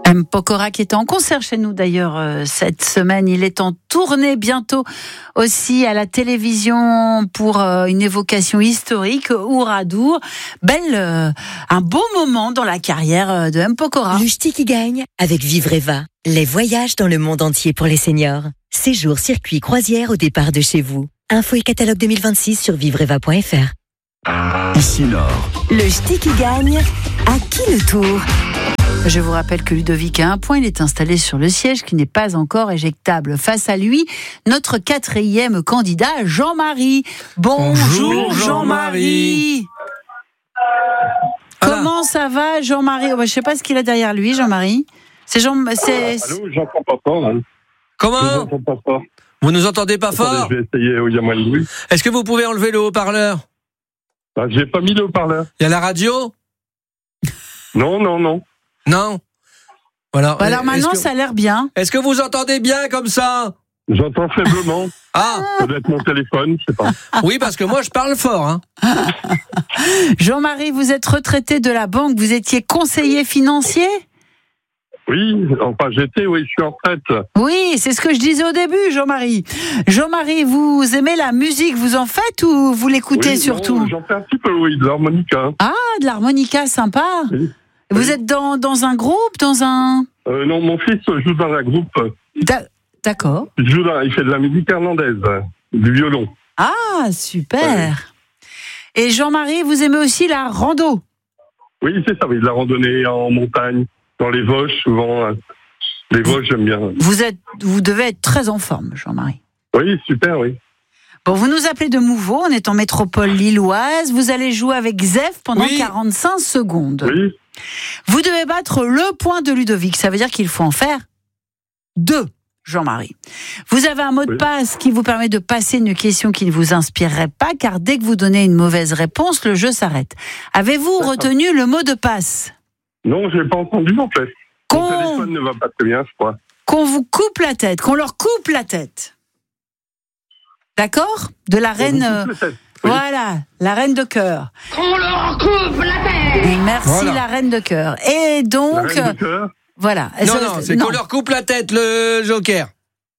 M. Pokora qui est en concert chez nous d'ailleurs cette semaine. Il est en tournée bientôt aussi à la télévision pour une évocation historique, Oradour. Un beau moment dans la carrière de M. Pokora. Le ch'ti qui gagne avec Vivreva. Les voyages dans le monde entier pour les seniors. Séjour, circuit, croisière au départ de chez vous. Info et catalogue 2026 sur vivreva.fr. Ici Nord. Le ch'ti qui gagne, à qui le tour ? Je vous rappelle que Ludovic a un point, il est installé sur le siège qui n'est pas encore éjectable. Face à lui, notre 4e candidat, Jean-Marie. Bonjour Jean-Marie. Comment ça va Jean-Marie ? Je ne sais pas ce qu'il a derrière lui, Jean-Marie. Allô, j'entends pas fort. Hein. Comment ? Je n'entends pas fort. Vous nous entendez pas fort ? Je vais essayer, il y a moins de bruit. Est-ce que vous pouvez enlever le haut-parleur ? J'ai pas mis le haut-parleur. Il y a la radio ? Non. Non ? Voilà. Alors maintenant, ça a l'air bien. Est-ce que vous entendez bien comme ça ? J'entends faiblement. Ah ! Ça doit être mon téléphone, je sais pas. Oui, parce que moi, je parle fort. Hein. Jean-Marie, vous êtes retraité de la banque, vous étiez conseiller financier ? Oui, enfin je suis en retraite. Oui, c'est ce que je disais au début, Jean-Marie. Jean-Marie, vous aimez la musique, vous en faites ou vous l'écoutez surtout ? J'en fais un petit peu, oui, de l'harmonica. Ah, de l'harmonica, sympa. Oui. Vous êtes dans un groupe, dans un... Non, mon fils joue dans un groupe. D'accord. Il fait de la musique irlandaise, du violon. Ah, super. Ouais. Et Jean-Marie, vous aimez aussi la rando ? Oui, c'est ça, oui, de la randonnée en montagne, dans les Vosges, souvent. Les Vosges, j'aime bien. Vous devez être très en forme, Jean-Marie. Oui, super, oui. Bon, vous nous appelez de Mouveau, on est en métropole lilloise. Vous allez jouer avec Zef pendant 45 secondes. Oui. Vous devez battre le point de Ludovic. Ça veut dire qu'il faut en faire 2, Jean-Marie. Vous avez un mot de passe qui vous permet de passer une question qui ne vous inspirerait pas, car dès que vous donnez une mauvaise réponse, le jeu s'arrête. Avez-vous retenu le mot de passe ? Non, je n'ai pas entendu en fait. Mon téléphone ne va pas très bien, je crois. Qu'on vous coupe la tête, qu'on leur coupe la tête. D'accord ? De la reine... Voilà, la reine de cœur. Qu'on leur coupe la tête. Merci, la reine de cœur. Et donc... La reine de cœur ? Voilà. Non, c'est qu'on leur coupe la tête, le joker.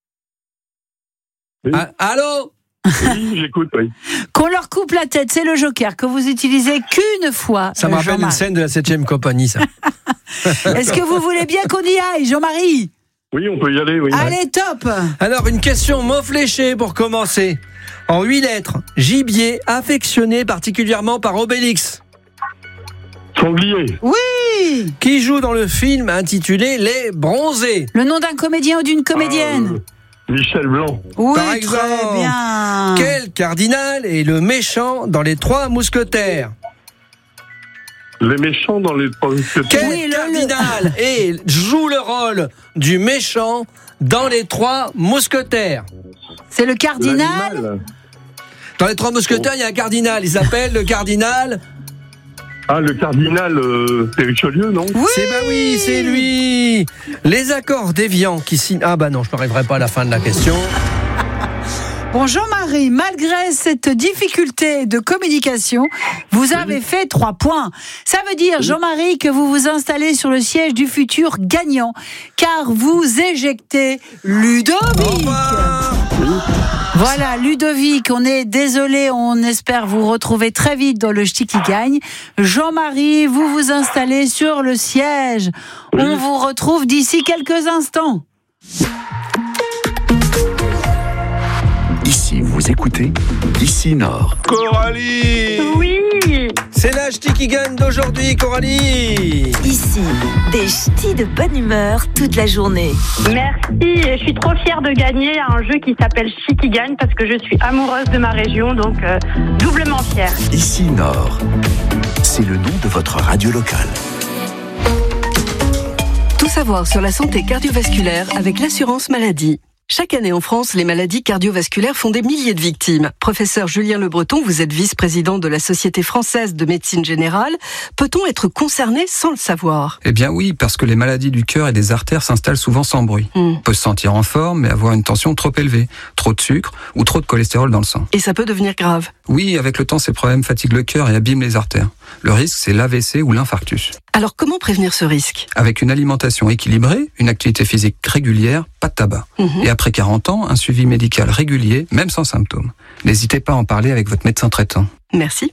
Oui. Allô ? Oui, j'écoute, oui. Qu'on leur coupe la tête, c'est le joker que vous utilisez qu'une fois. Ça me rappelle une scène de la 7e compagnie, ça. Est-ce que vous voulez bien qu'on y aille, Jean-Marie ? Oui, on peut y aller, oui. Allez, top. Alors, une question mot fléché pour commencer. En 8 lettres, gibier affectionné particulièrement par Obélix. Sanglier. Oui. Qui joue dans le film intitulé Les Bronzés. Le nom d'un comédien ou d'une comédienne. Michel Blanc. Oui, par exemple, très bien. Quel cardinal est le méchant dans Les Trois Mousquetaires ? Les méchants dans Les Trois Mousquetaires. Quel cardinal joue le rôle du méchant dans Les Trois Mousquetaires ? C'est le cardinal. L'animal. Dans Les Trois Mousquetaires, il y a un cardinal. Il s'appelle le cardinal... Ah, le cardinal, c'est Richelieu, non ? Oui, c'est lui. Les accords déviants qui signent... Ah bah non, je n'arriverai pas à la fin de la question. Bon, Jean-Marie, malgré cette difficulté de communication, vous avez fait 3 points. Ça veut dire, Jean-Marie, que vous vous installez sur le siège du futur gagnant, car vous éjectez Ludovic. Voilà, Ludovic, on est désolé, on espère vous retrouver très vite dans le ch'ti qui gagne. Jean-Marie, vous vous installez sur le siège. On vous retrouve d'ici quelques instants. Ici, vous écoutez Ici Nord. Coralie. Oui. C'est la ch'ti qui gagne d'aujourd'hui, Coralie. Ici, des ch'tis de bonne humeur toute la journée. Merci. Je suis trop fière de gagner à un jeu qui s'appelle Ch'ti qui gagne parce que je suis amoureuse de ma région, donc doublement fière. Ici Nord. C'est le nom de votre radio locale. Tout savoir sur la santé cardiovasculaire avec l'assurance maladie. Chaque année en France, les maladies cardiovasculaires font des milliers de victimes. Professeur Julien Le Breton, vous êtes vice-président de la Société française de médecine générale. Peut-on être concerné sans le savoir ? Eh bien oui, parce que les maladies du cœur et des artères s'installent souvent sans bruit. On peut se sentir en forme, mais avoir une tension trop élevée, trop de sucre ou trop de cholestérol dans le sang. Et ça peut devenir grave. Oui, avec le temps, ces problèmes fatiguent le cœur et abîment les artères. Le risque, c'est l'AVC ou l'infarctus. Alors comment prévenir ce risque ? Avec une alimentation équilibrée, une activité physique régulière, pas de tabac. Et après 40 ans, un suivi médical régulier, même sans symptômes. N'hésitez pas à en parler avec votre médecin traitant. Merci.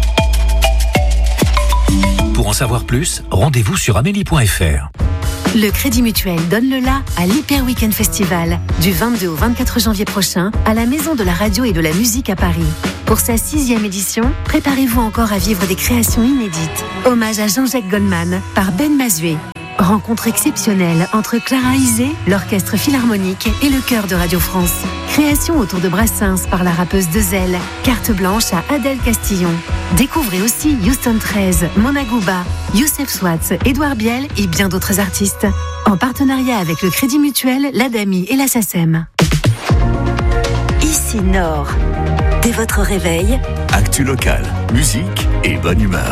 Pour en savoir plus, rendez-vous sur amélie.fr. Le Crédit Mutuel donne le la à l'Hyper Weekend Festival du 22 au 24 janvier prochain à la Maison de la Radio et de la Musique à Paris. Pour sa 6e édition, préparez-vous encore à vivre des créations inédites. Hommage à Jean-Jacques Goldman par Ben Mazué. Rencontre exceptionnelle entre Clara Isé, l'Orchestre Philharmonique et le Chœur de Radio France. Création autour de Brassens par la rappeuse Dezel. Carte blanche à Adèle Castillon. Découvrez aussi Houston 13, Mona Gouba, Youssef Swatz, Édouard Biel et bien d'autres artistes. En partenariat avec le Crédit Mutuel, l'ADAMI et la SACEM. Ici Nord. Dès votre réveil, Actu locale, musique et bonne humeur.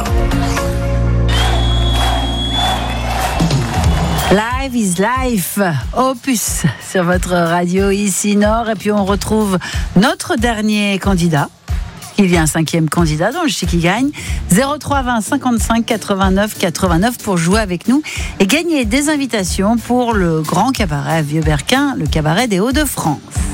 Live is life, Opus sur votre radio ici Nord. Et puis on retrouve notre dernier candidat. Il y a un 5e candidat dans le Chic qui gagne. 03 20 55 89 89 pour jouer avec nous et gagner des invitations pour le grand cabaret à Vieux-Berquin, le cabaret des Hauts-de-France.